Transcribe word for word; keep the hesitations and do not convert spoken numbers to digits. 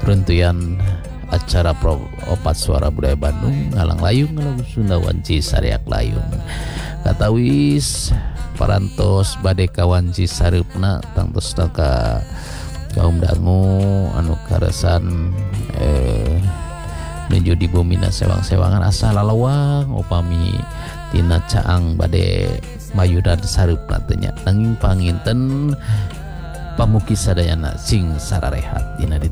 runtuyan acara pro opat suara budaya Bandung ngalang layung ngalang Sunda Wanci Sariak Layung katawis parantos bade kawanci sareupna tangtos ka kaum dangu anu karesan eh menuju di bumina sewang-sewangan asal lalawang upami tina caang bade mayudan sareupna teh nya nanging panginten pamuki sadayana sing sararehat dina